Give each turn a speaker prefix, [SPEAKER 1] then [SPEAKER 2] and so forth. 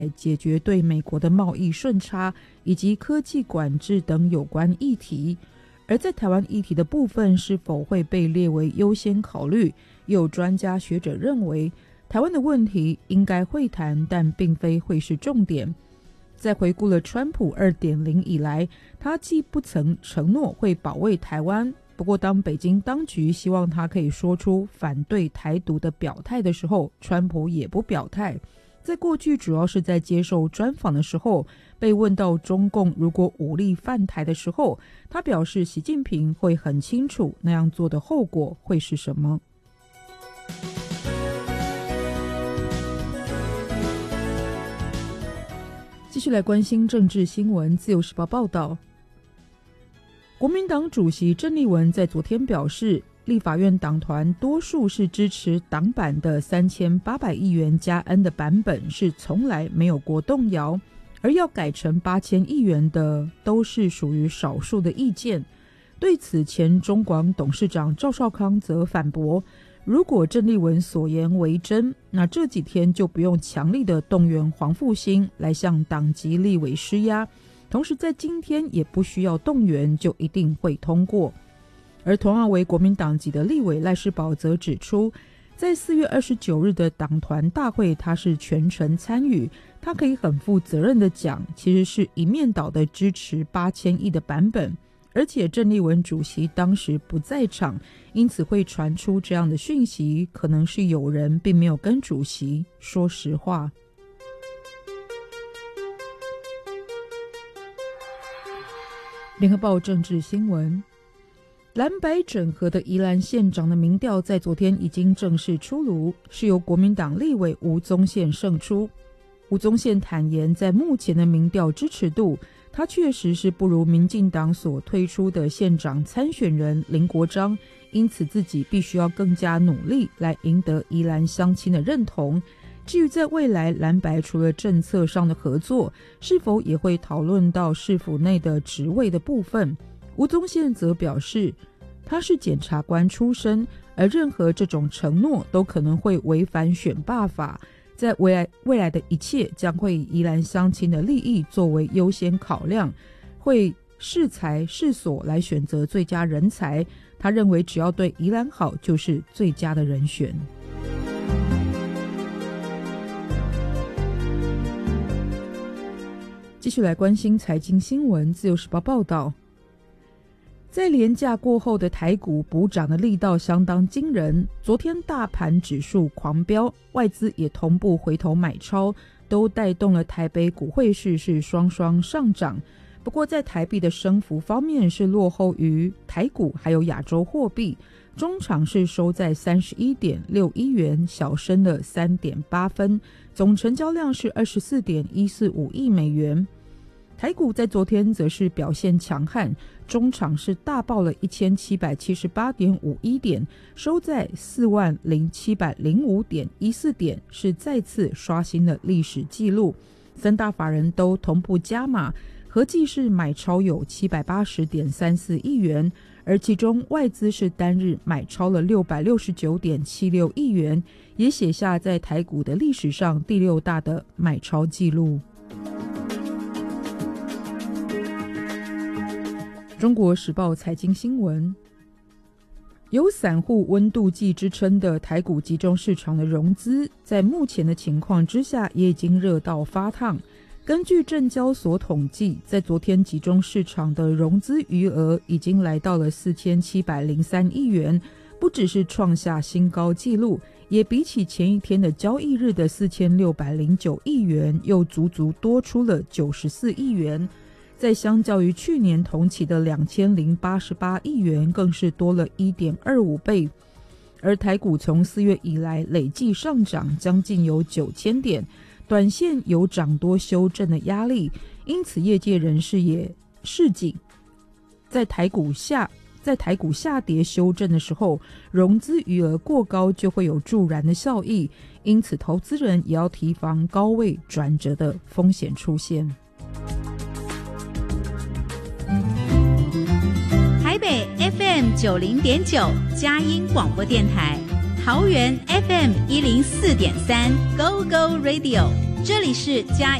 [SPEAKER 1] 解决对美国的贸易顺差以及科技管制等有关议题。而在台湾议题的部分是否会被列为优先考虑，有专家学者认为台湾的问题应该会谈，但并非会是重点。在回顾了川普 2.0 以来，他既不曾承诺会保卫台湾，不过当北京当局希望他可以说出反对台独的表态的时候，川普也不表态。在过去主要是在接受专访的时候，被问到中共如果武力犯台的时候，他表示习近平会很清楚那样做的后果会是什么。继续来关心政治新闻，自由时报报道，国民党主席郑丽文在昨天表示，立法院党团多数是支持党版的3800亿元加 N 的版本，是从来没有过动摇，而要改成8000亿元的都是属于少数的意见。对此，前中广董事长赵少康则反驳，如果郑丽文所言为真，那这几天就不用强力的动员黄复兴来向党籍立委施压，同时在今天也不需要动员就一定会通过。而同样为国民党籍的立委赖士葆则指出，在4月29日的党团大会他是全程参与，他可以很负责任的讲，其实是一面倒的支持8000亿的版本，而且郑丽文主席当时不在场，因此会传出这样的讯息，可能是有人并没有跟主席说实话。联合报政治新闻，蓝白整合的宜兰县长的民调在昨天已经正式出炉，是由国民党立委吴宗宪胜出。吴宗宪坦言，在目前的民调支持度，他确实是不如民进党所推出的县长参选人林国璋，因此自己必须要更加努力来赢得宜兰乡亲的认同。至于在未来蓝白除了政策上的合作，是否也会讨论到市府内的职位的部分，吴宗宪则表示，他是检察官出身，而任何这种承诺都可能会违反选罢法，在未来的一切将会以宜兰乡亲的利益作为优先考量，会适才适所来选择最佳人才。他认为只要对宜兰好，就是最佳的人选。继续来关心财经新闻，自由时报报道，在连假过后的台股补涨的力道相当惊人，昨天大盘指数狂飙，外资也同步回头买超，都带动了台北股汇市是双双上涨。不过在台币的升幅方面是落后于台股还有亚洲货币，中场是收在 31.61 元，小升了 3.8 分，总成交量是 24.145 亿美元。台股在昨天则是表现强悍，中场是大爆了 1778.51 点，收在 40,705.14 点，是再次刷新了历史纪录。三大法人都同步加码，合计是买超有 780.34 亿元，而其中外资是单日买超了 669.76 亿元，也写下在台股的历史上第6大的买超纪录。中国时报财经新闻，有散户温度计之称的台股集中市场的融资，在目前的情况之下也已经热到发烫。根据证交所统计，在昨天集中市场的融资余额已经来到了4703亿元，不只是创下新高纪录，也比起前一天的交易日的4609亿元又足足多出了94亿元。在相较于去年同期的2088亿元，更是多了 1.25 倍。而台股从4月以来累计上涨将近有9000点，短线有涨多修正的压力，因此业界人士也示警，在台股下跌修正的时候，融资余额过高就会有助燃的效益，因此投资人也要提防高位转折的风险出现。
[SPEAKER 2] 台北 FM 90.9佳音广播电台，桃园 FM 104.3 Go Go Radio， 这里是嘉